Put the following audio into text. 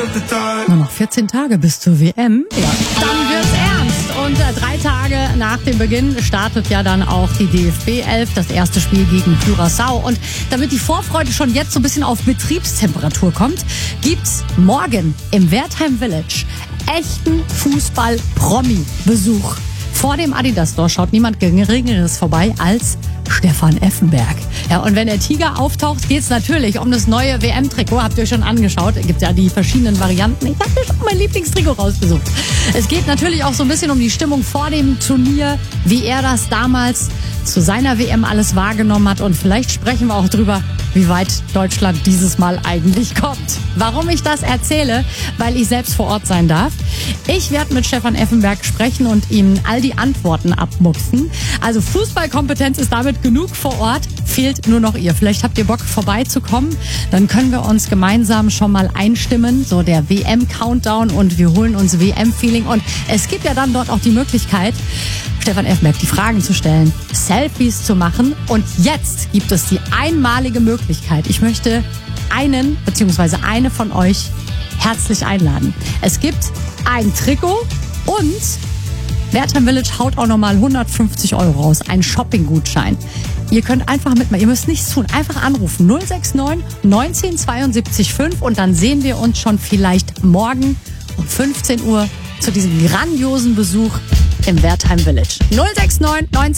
Nur noch 14 Tage bis zur WM. Ja, dann wird's ernst. Und 3 Tage nach dem Beginn startet ja dann auch die DFB 11, das erste Spiel gegen Curaçao. Und damit die Vorfreude schon jetzt so ein bisschen auf Betriebstemperatur kommt, gibt's morgen im Wertheim Village echten Fußball-Promi-Besuch. Vor dem Adidas Store schaut niemand Geringeres vorbei als Stefan Effenberg. Ja, und wenn der Tiger auftaucht, geht's natürlich um das neue WM-Trikot. Habt ihr euch schon angeschaut? Es gibt ja die verschiedenen Varianten. Ich habe mir schon mein Lieblingstrikot rausgesucht. Es geht natürlich auch so ein bisschen um die Stimmung vor dem Turnier, wie er das damals zu seiner WM alles wahrgenommen hat. Und vielleicht sprechen wir auch drüber, wie weit Deutschland dieses Mal eigentlich kommt. Warum ich das erzähle? Weil ich selbst vor Ort sein darf. Ich werde mit Stefan Effenberg sprechen und ihm all die Antworten abmuxen. Also Fußballkompetenz ist damit genug vor Ort. Fehlt nur noch ihr. Vielleicht habt ihr Bock vorbeizukommen. Dann können wir uns gemeinsam schon mal einstimmen. So der WM-Countdown und wir holen uns WM-Feeling. Und es gibt ja dann dort auch die Möglichkeit, Stefan Effenberg die Fragen zu stellen, Selfies zu machen. Und jetzt gibt es die einmalige Möglichkeit. Ich möchte einen bzw. eine von euch herzlich einladen. Es gibt ein Trikot und Wertheim Village haut auch nochmal 150 € raus, ein Shopping-Gutschein. Ihr könnt einfach mitmachen, ihr müsst nichts tun, einfach anrufen 069 19 72 5 und dann sehen wir uns schon vielleicht morgen um 15 Uhr zu diesem grandiosen Besuch im Wertheim Village. 069 19